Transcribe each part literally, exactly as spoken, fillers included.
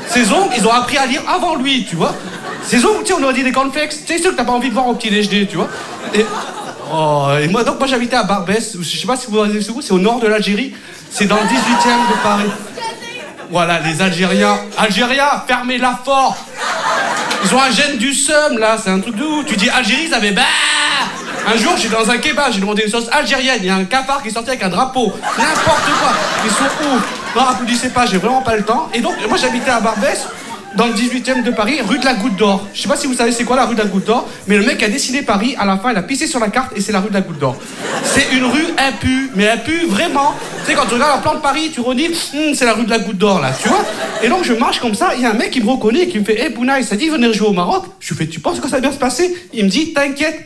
Ses oncles, ils ont appris à lire avant lui, tu vois. Ses oncles, tu sais, on leur dit des cornflakes. C'est sûr que t'as pas envie de voir au petit déjeuner, tu vois. Et, oh, et moi, donc, moi, j'habitais à Barbès. Je sais pas si vous voyez où, c'est au nord de l'Algérie. C'est dans le dix-huitième de Paris. Voilà, les Algériens. Algériens, fermez-la fort. Ils ont un gène du seum, là. C'est un truc de ouf. Tu dis Algérie, ça fait bah. Un jour, j'étais dans un kebab, j'ai demandé une sauce algérienne. Il y a un cafard qui est sorti avec un drapeau. N'importe quoi. Ils sont ouf. Non, applaudissez pas, j'ai vraiment pas le temps. Et donc, moi, j'habitais à Barbès, dans le dix-huitième de Paris, rue de la Goutte d'Or. Je sais pas si vous savez c'est quoi la rue de la Goutte d'Or, mais le mec a dessiné Paris, à la fin, il a pissé sur la carte et c'est la rue de la Goutte d'Or. C'est une rue impue, mais impue vraiment. Tu sais, quand tu regardes un plan de Paris, tu redis, hm, c'est la rue de la Goutte d'Or, là, tu vois. Et donc, je marche comme ça, il y a un mec qui me reconnaît et qui me fait, hé, hey, Bouna, ça dit venir jouer au Maroc. Je lui fais, tu penses que ça va bien se passer? Il me dit, t'inquiète.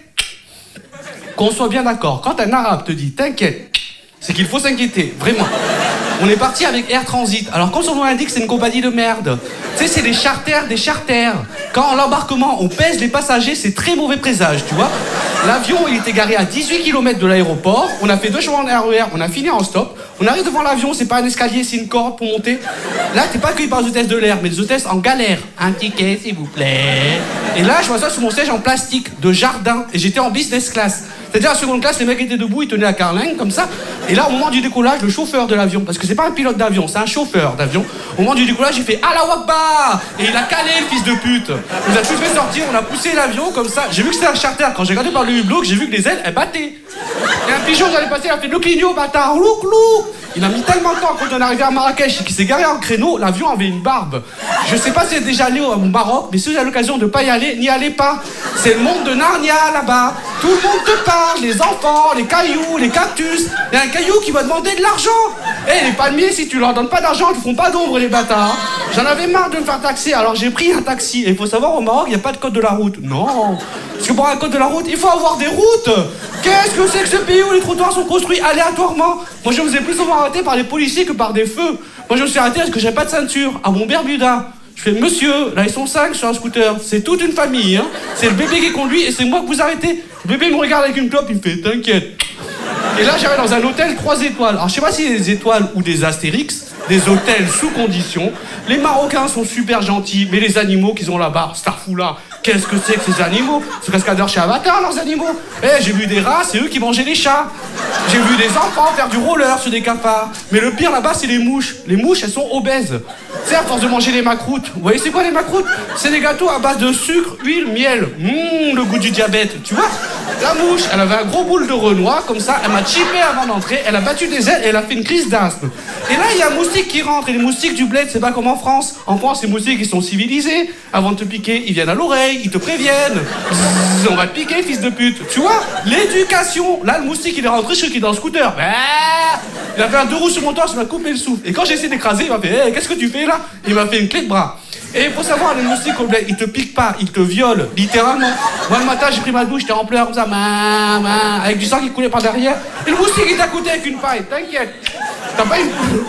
Qu'on soit bien d'accord, quand un arabe te dit t'inquiète, c'est qu'il faut s'inquiéter, vraiment. On est parti avec Air Transit. Alors quand son nom indique, c'est une compagnie de merde. Tu sais, c'est des charters, des charters. Quand à l'embarquement, on pèse les passagers, c'est très mauvais présage, tu vois. L'avion, il était garé à dix-huit kilomètres de l'aéroport. On a fait deux chemins en R E R, on a fini en stop. On arrive devant l'avion, c'est pas un escalier, c'est une corde pour monter. Là, t'es pas accueilli par les hôtesses de l'air, mais les hôtesses en galère. Un ticket, s'il vous plaît. Et là, je vois ça sur mon siège en plastique, de jardin. Et j'étais en business class. C'est-à-dire, en seconde classe, les mecs étaient debout, ils tenaient la carlingue, comme ça. Et là, au moment du décollage, le chauffeur de l'avion, parce que c'est pas un pilote d'avion, c'est un chauffeur d'avion, au moment du décollage, il fait « Allahu Akbar !» Et il a calé, le fils de pute. Il nous a tous fait sortir, on a poussé l'avion, comme ça. J'ai vu que c'était un charter. Quand j'ai regardé par le hublot, j'ai vu que les ailes, elles battaient. Et un pigeon, j'allais passer, il a fait « Le clignot, bâtard, louk, louk !» Il a mis tellement de temps quand on est arrivé à Marrakech et qu'il s'est garé en créneau, l'avion avait une barbe. Je sais pas si vous êtes déjà allé au Maroc, mais si vous avez l'occasion de pas y aller, n'y allez pas. C'est le monde de Narnia là-bas. Tout le monde te parle, les enfants, les cailloux, les cactus. Il y a un caillou qui va demander de l'argent. Eh, les palmiers, si tu leur donnes pas d'argent, ils te font pas d'ombre, les bâtards. J'en avais marre de me faire taxer, alors j'ai pris un taxi. Et il faut savoir, au Maroc, il n'y a pas de code de la route. Non. Parce que pour un code de la route, il faut avoir des routes. Qu'est-ce que c'est que ce pays où les trottoirs sont construits aléatoirement? Moi, je me faisais plus souvent arrêter par les policiers que par des feux. Moi, je me suis arrêté parce que j'avais pas de ceinture. À mon Bermuda. Je fais, monsieur, là, ils sont cinq sur un scooter. C'est toute une famille, hein. C'est le bébé qui conduit et c'est moi que vous arrêtez. Le bébé me regarde avec une clope, il me fait, t'inquiète. Et là, j'arrive dans un hôtel trois étoiles. Alors, je sais pas si c'est des étoiles ou des astérix, des hôtels sous condition. Les Marocains sont super gentils, mais les animaux qu'ils ont là-bas, Starfoula, qu'est-ce que c'est que ces animaux? C'est cascadeurs chez Avatar, leurs animaux. Eh, j'ai vu des rats, c'est eux qui mangeaient les chats. J'ai vu des enfants faire du roller sur des cafards. Mais le pire là-bas, c'est les mouches. Les mouches, elles sont obèses. Tu sais, à force de manger les macroutes. Vous voyez, c'est quoi les macroutes? C'est des gâteaux à base de sucre, huile, miel. Mmh, le goût du diabète, tu vois. La mouche, elle avait un gros boule de Renoir, comme ça, elle m'a chippé avant d'entrer, elle a battu des ailes et elle a fait une crise d'asthme. Et là, il y a un moustique qui rentre, et les moustiques du bled, c'est pas comme en France. En France, les moustiques, ils sont civilisés. Avant de te piquer, ils viennent à l'oreille, ils te préviennent. Bzzz, on va te piquer, fils de pute. Tu vois, l'éducation. Là, le moustique, il est rentré, je suis qui est dans le scooter. Bah, il a fait un deux roues sur mon torse, il m'a coupé le souffle. Et quand j'ai essayé d'écraser, il m'a fait, hey, qu'est-ce que tu fais là? Il m'a fait une clé de bras. Et il faut savoir, les moustiques au bled, ils te piquent pas, ils te violent, littéralement. Moi, le matin, j'ai pris ma douche, j'étais en pleurs comme ça, ma, ma, avec du sang qui coulait par derrière. Et le moustique, il t'a coûté avec une paille, t'inquiète. T'as pas une...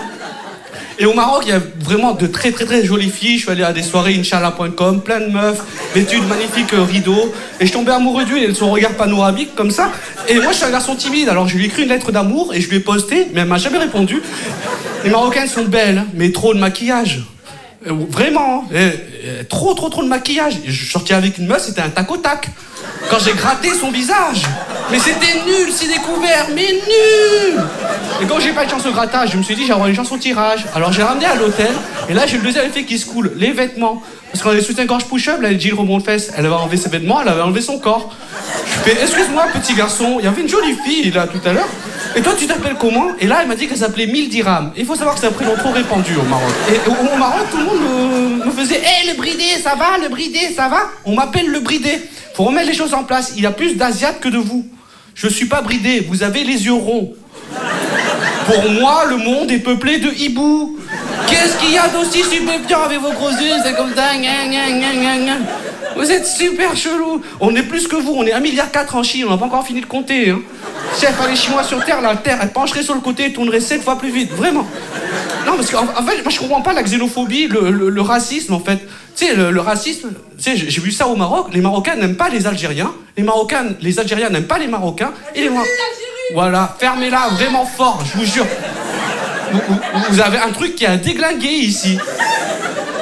Et au Maroc, il y a vraiment de très très très jolies filles. Je suis allé à des soirées Inch'Allah point com, plein de meufs, vêtues de magnifiques euh, rideaux. Et je tombais amoureux d'une et de son regard panoramique comme ça. Et moi, je suis un garçon timide, alors je lui ai écrit une lettre d'amour et je lui ai posté, mais elle m'a jamais répondu. Les Marocaines sont belles, mais trop de maquillage. Euh, vraiment, euh, euh, trop trop trop de maquillage. Je suis sorti avec une meuf, c'était un tac au tac. Quand j'ai gratté son visage, mais c'était nul, c'est découvert, mais nul. Et quand j'ai pas eu de chance au grattage, je me suis dit j'ai envoyé une chance au tirage. Alors j'ai ramené à l'hôtel, et là j'ai le deuxième effet qui se coule, les vêtements. Parce qu'on a des soutiens-gorge push-up, là, les jeans rebond-fesses, elle avait enlevé ses vêtements, elle avait enlevé son corps. Je fais, excuse-moi, petit garçon, il y avait une jolie fille là tout à l'heure. Et toi, tu t'appelles comment? Et là, elle m'a dit qu'elle s'appelait mille dirhams. Il faut savoir que c'est un prénom trop répandu au Maroc. Et au, au Maroc, tout le monde me, me faisait, hé, hey, le bridé, ça va, le bridé, ça va? On m'appelle le bridé. Faut remettre les choses en place. Il y a plus d'Asiates que de vous. Je suis pas bridé, vous avez les yeux ronds. Pour moi, le monde est peuplé de hiboux. Qu'est-ce qu'il y a d'aussi stupéfiant avec vos gros yeux? C'est comme ça, gna, gna, gna, gna, gna. Vous êtes super chelou. On est plus que vous, on est un virgule quatre milliard en Chine, on n'a pas encore fini de compter. Hein. Si elle fallait Chinois sur Terre, la Terre, elle pencherait sur le côté et tournerait sept fois plus vite, vraiment. Non, parce qu'en en fait, moi je comprends pas la xénophobie, le, le, le racisme en fait. Tu sais, le, le racisme, tu sais, j'ai vu ça au Maroc, les Marocains n'aiment pas les Algériens, les Marocains, les Algériens n'aiment pas les Marocains, et les Marocains... Voilà, fermez-la vraiment fort, je vous jure. Vous, vous, vous avez un truc qui a déglingué ici.